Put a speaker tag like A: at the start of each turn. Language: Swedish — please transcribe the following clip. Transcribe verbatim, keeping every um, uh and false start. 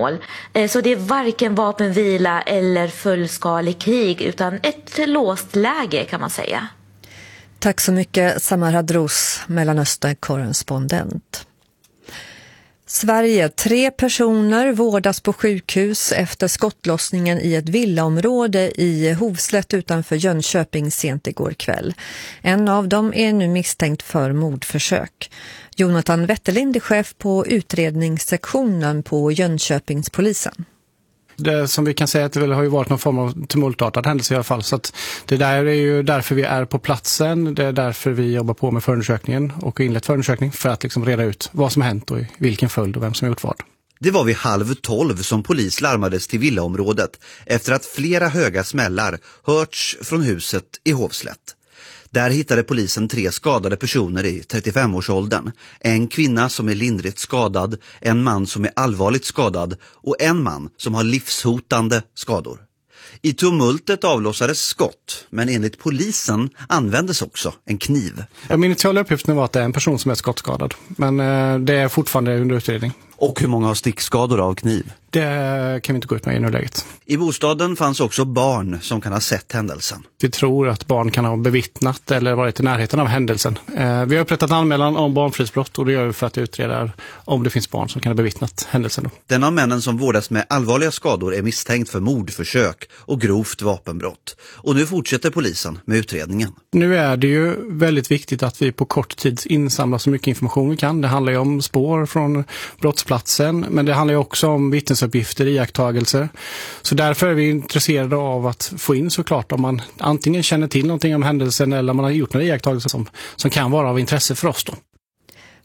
A: mål. Så det är varken vapenvila eller fullskalig krig utan ett låst läge kan man säga.
B: Tack så mycket Samar Hadros, Mellanöstern-korrespondent. Sverige. Tre personer vårdas på sjukhus efter skottlossningen i ett villaområde i Hovslätt utanför Jönköping sent igår kväll. En av dem är nu misstänkt för mordförsök. Jonathan Wetterlind är chef på utredningssektionen på Jönköpingspolisen.
C: Det som vi kan säga att det väl har ju varit någon form av tumultartad händelse i alla fall. Så att det där är ju därför vi är på platsen. Det är därför vi jobbar på med förundersökningen och inlett förundersökning för att liksom reda ut vad som har hänt och i vilken följd och vem som har gjort vad.
D: Det var vid halv tolv som polis larmades till villaområdet efter att flera höga smällar hörts från huset i Hovslätt. Där hittade polisen tre skadade personer i trettiofem-årsåldern. En kvinna som är lindrigt skadad, en man som är allvarligt skadad och en man som har livshotande skador. I tumultet avlossades skott, men enligt polisen användes också en kniv.
C: Min initiala uppgiften var att det är en person som är skottskadad, men det är fortfarande under utredning.
D: Och hur många har stickskador av kniv?
C: Det kan vi inte gå ut med i nuläget.
D: I bostaden fanns också barn som kan ha sett händelsen.
C: Vi tror att barn kan ha bevittnat eller varit i närheten av händelsen. Vi har upprättat anmälan om barnfridsbrott och det gör vi för att utreda om det finns barn som kan ha bevittnat händelsen.
D: Den av männen som vårdas med allvarliga skador är misstänkt för mordförsök och grovt vapenbrott. Och nu fortsätter polisen med utredningen. Nu
C: är det ju väldigt viktigt att vi på kort tid insamlar så mycket information vi kan. Det handlar ju om spår från brottsplatsen, men det handlar ju också om vittnesuppgifter, iakttagelser. Så därför är vi intresserade av att få in såklart om man antingen känner till någonting om händelsen eller om man har gjort några iakttagelser som, som kan vara av intresse för oss då.